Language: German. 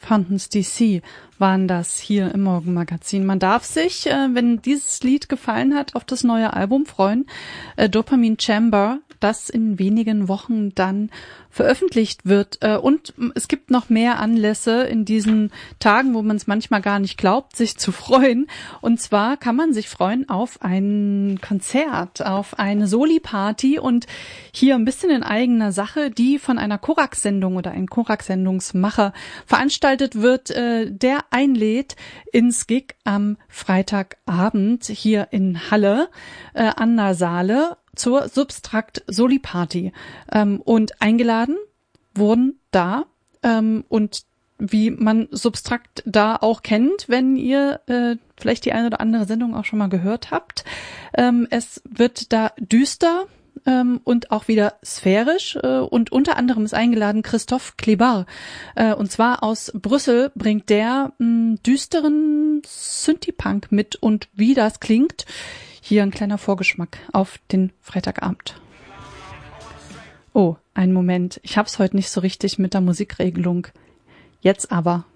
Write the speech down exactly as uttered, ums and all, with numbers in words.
Fountains D C waren das hier im Morgenmagazin. Man darf sich, äh, wenn dieses Lied gefallen hat, auf das neue Album freuen. Äh, Dopamine Chamber, das in wenigen Wochen dann veröffentlicht wird. Äh, und es gibt noch mehr Anlässe in diesen Tagen, wo man es manchmal gar nicht glaubt, sich zu freuen. Und zwar kann man sich freuen auf ein Konzert, auf eine Soli-Party und hier ein bisschen in eigener Sache, die von einer Korax-Sendung oder einem Korax-Sendungsmacher veranstaltet wird, äh, der einlädt ins Gig am Freitagabend hier in Halle äh, an der Saale zur Substrakt Soli Party. Ähm, und eingeladen wurden da ähm, und wie man Substrakt da auch kennt, wenn ihr äh, vielleicht die eine oder andere Sendung auch schon mal gehört habt. Ähm, es wird da düster ähm, und auch wieder sphärisch äh, und unter anderem ist eingeladen Christophe Klebar. Äh, und zwar aus Brüssel bringt der mh, düsteren Synthie-Punk mit und wie das klingt, hier ein kleiner Vorgeschmack auf den Freitagabend. Oh, einen Moment. Ich hab's heute nicht so richtig mit der Musikregelung. Jetzt aber.